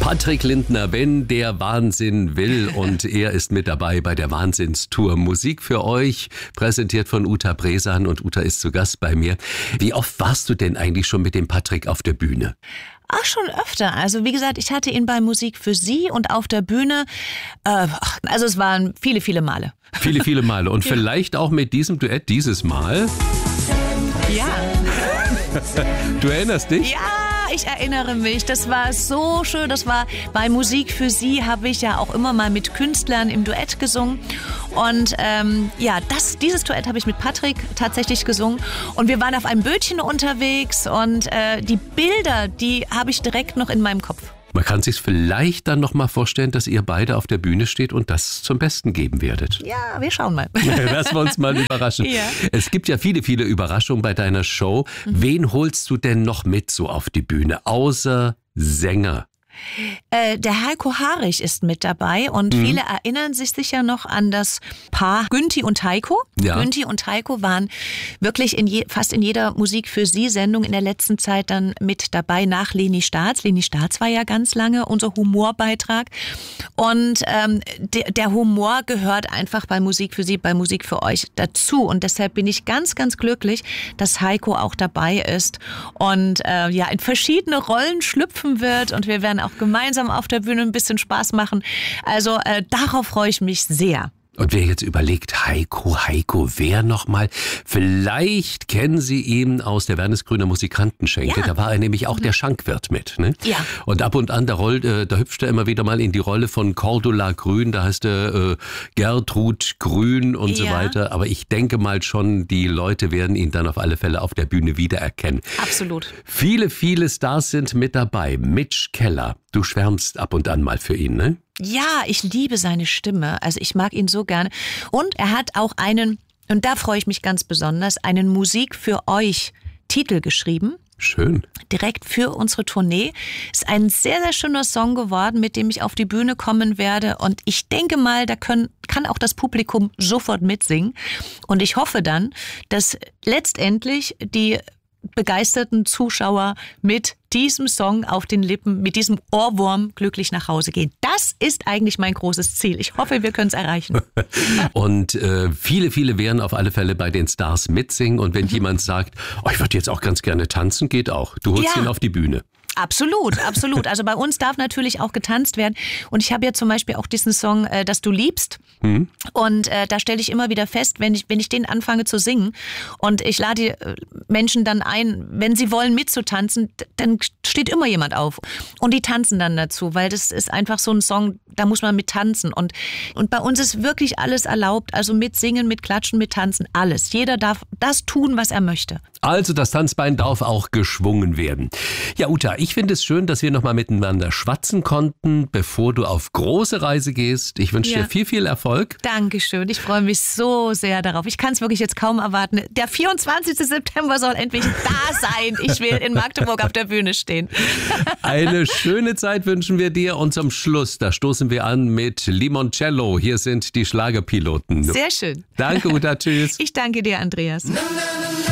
Patrick Lindner, wenn der Wahnsinn will, und er ist mit dabei bei der Wahnsinnstour. Musik für euch, präsentiert von Uta Bresan, und Uta ist zu Gast bei mir. Wie oft warst du denn eigentlich schon mit dem Patrick auf der Bühne? Ach, schon öfter. Also wie gesagt, ich hatte ihn bei Musik für Sie und auf der Bühne. Also es waren viele, viele Male. Viele, viele Male. Und vielleicht auch mit diesem Duett dieses Mal. Ja. Du erinnerst dich? Ja, ich erinnere mich. Das war so schön. Das war bei Musik für Sie, habe ich ja auch immer mal mit Künstlern im Duett gesungen. Und dieses Duett habe ich mit Patrick tatsächlich gesungen. Und wir waren auf einem Bötchen unterwegs und die Bilder, die habe ich direkt noch in meinem Kopf. Man kann sich vielleicht dann noch mal vorstellen, dass ihr beide auf der Bühne steht und das zum Besten geben werdet. Ja, wir schauen mal. Lassen wir uns mal überraschen. Ja. Es gibt ja viele, viele Überraschungen bei deiner Show. Wen holst du denn noch mit so auf die Bühne, außer Sänger? Der Heiko Harich ist mit dabei und viele erinnern sich sicher noch an das Paar Günthi und Heiko. Ja. Günthi und Heiko waren wirklich fast in jeder Musik für Sie Sendung in der letzten Zeit dann mit dabei nach Leni Staats. Leni Staats war ja ganz lange unser Humorbeitrag und der Humor gehört einfach bei Musik für Sie, bei Musik für euch dazu, und deshalb bin ich ganz, ganz glücklich, dass Heiko auch dabei ist und in verschiedene Rollen schlüpfen wird, und wir werden auch gemeinsam auf der Bühne ein bisschen Spaß machen. Also darauf freue ich mich sehr. Und wer jetzt überlegt, Heiko, wer nochmal? Vielleicht kennen Sie ihn aus der Wernesgrüner Musikantenschenke. Ja. Da war er nämlich auch der Schankwirt mit. Ne? Ja. Und ab und an, da hüpft er immer wieder mal in die Rolle von Cordula Grün. Da heißt er Gertrud Grün und so weiter. Aber ich denke mal schon, die Leute werden ihn dann auf alle Fälle auf der Bühne wiedererkennen. Absolut. Viele, viele Stars sind mit dabei. Mitch Keller. Du schwärmst ab und an mal für ihn, ne? Ja, ich liebe seine Stimme. Also ich mag ihn so gerne. Und er hat auch und da freue ich mich ganz besonders, einen Musik für euch Titel geschrieben. Schön. Direkt für unsere Tournee. Ist ein sehr, sehr schöner Song geworden, mit dem ich auf die Bühne kommen werde. Und ich denke mal, da kann auch das Publikum sofort mitsingen. Und ich hoffe dann, dass letztendlich die begeisterten Zuschauer mit diesem Song auf den Lippen, mit diesem Ohrwurm glücklich nach Hause gehen. Das ist eigentlich mein großes Ziel. Ich hoffe, wir können es erreichen. Und viele, viele werden auf alle Fälle bei den Stars mitsingen. Und wenn jemand sagt, ich würde jetzt auch ganz gerne tanzen, geht auch. Du holst ihn auf die Bühne. Absolut, absolut. Also bei uns darf natürlich auch getanzt werden. Und ich habe ja zum Beispiel auch diesen Song, Das du liebst. Und da stelle ich immer wieder fest, wenn ich den anfange zu singen und ich lade die Menschen dann ein, wenn sie wollen mitzutanzen, dann steht immer jemand auf. Und die tanzen dann dazu, weil das ist einfach so ein Song, da muss man mit tanzen. Und bei uns ist wirklich alles erlaubt. Also mit Singen, mit Klatschen, mit Tanzen, alles. Jeder darf das tun, was er möchte. Also das Tanzbein darf auch geschwungen werden. Ja, Uta, ich finde es schön, dass wir nochmal miteinander schwatzen konnten, bevor du auf große Reise gehst. Ich wünsche dir viel, viel Erfolg. Dankeschön, ich freue mich so sehr darauf. Ich kann es wirklich jetzt kaum erwarten. Der 24. September soll endlich da sein. Ich will in Magdeburg auf der Bühne stehen. Eine schöne Zeit wünschen wir dir, und zum Schluss, da stoßen wir an mit Limoncello. Hier sind die Schlagerpiloten. Sehr schön. Danke, Uta, tschüss. Ich danke dir, Andreas.